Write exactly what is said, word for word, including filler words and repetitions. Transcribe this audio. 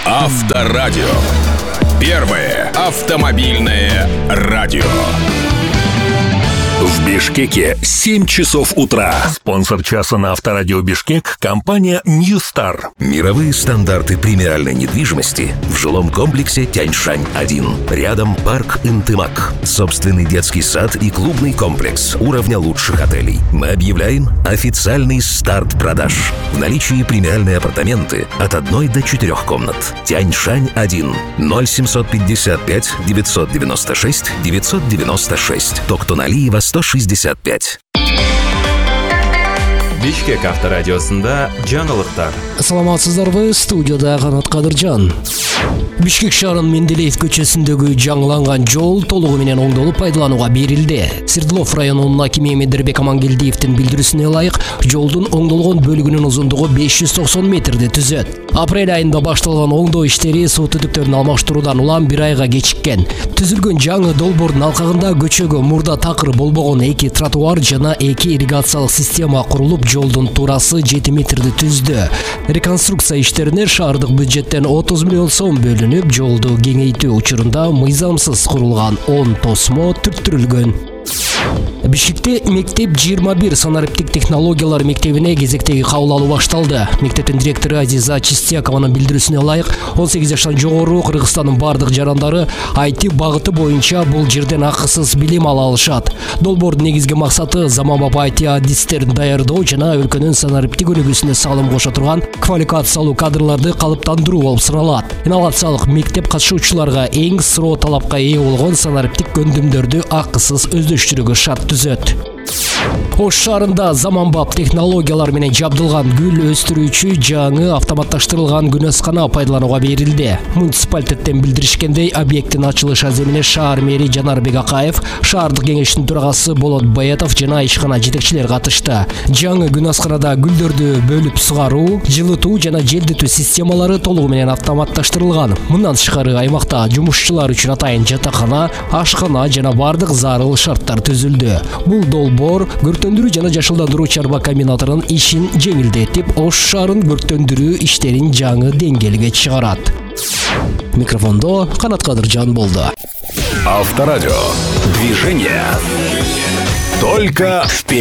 Авторадио. Первое автомобильное радио. В Бишкеке семь часов утра. Спонсор часа на Авторадио Бишкек — компания Ньюстар. Мировые стандарты премиальной недвижимости в жилом комплексе Тяньшань один. Рядом парк Интымак. Собственный детский сад и клубный комплекс уровня лучших отелей. Мы объявляем официальный старт продаж. В наличии премиальные апартаменты от одной до четырех комнат. Тяньшань один. ноль семьсот пятьдесят пять девятьсот девяносто шесть девятьсот девяносто шесть. Токтоналиева сто шестьдесят пять. Бишкек авторадиосында жаңылыктар. Саламатсыздарбы, студияда Канат Кадыржан. Бишкек шаарынын Менделеев көчөсүндөгү жаңыланган жол толугу менен оңдолуп пайдаланууга берилди. Свердлов районунун акими Медербек Амангелдиевдин билдирүүсүнө ылайык, жолдун оңдолгон бөлүгүнүн узундугу беш жүз токсон метрди түзөт. Апрель айында башталган оңдоо иштери суу түтүктөрүн алмаштыруудан улам бир айга кечиккен. Түзүлгөн жаңы долбоордун алкагында көчөгө мурда такыр болбогон эки тротуар жана эки ирригациялык система курулуп, жолдун туурасы жети метрди түздү. Реконструкция иштерине шаардык бюджеттен отуз миллион сом бөлүнүп, жолду кеңейтүү учурунда мыйзамсыз курулган он тосмо түрттүрүлгөн. Бишкекте мектеп жыйырма бир санариптик технологиялар мектебине кезектеги кабыл алуу башталды. Мектептин директору Азиза Чистякованын билдирүүсүнө ылайык, он сегиз жаштан жогору Кыргызстандын бардык жарандары ай ти багыты боюнча бул жерден акысыз билим ала алышат. Долбоордун негизги максаты заманбап ай ти адистерин даярдоо жана өлкөнүн санариптик өнүгүүсүнө салым кошо турган квалификациялуу кадрларды калыптандыруу болуп саналат. Инновациялык мектеп катышуучуларга эң суроо талапка ээ болгон санариптик көндүмдөрдү акысыз өздөштүрүүгө шарт түзөт. Ош шаарында заманбап технологиялар менен жабдылган гүл өстүрүүчү жаңы автоматташтырылган күнөскана пайдаланууга берилди. Муниципалитеттен билдиришкендей, объекттин ачылыш аземине шаар мэри Жанарбек Акаев, шаардык кеңештин төрагасы Болот Баятов жана ишкана жетекчилер катышты. Жаңы күнөсканада гүлдөрдү бөлүп сугаруу, жылытуу жана желдетүү системалары толугу менен автоматташтырылган. Мындан тышкары аймакта жумушчулар үчүн атайын жатакана, ашкана жана бардык зарыл шарттар түзүлдү. Бул долбоор көрктөндүрүү жана жашылдандыруу чарба комбинаторунун ишин жеңилдетип, Ош шаарын көрктөндүрүү иштерин жаңы деңгээлге чыгарат. Микрофондо Канат Кадыржан болду. Авторадио. Движение. Только вперед.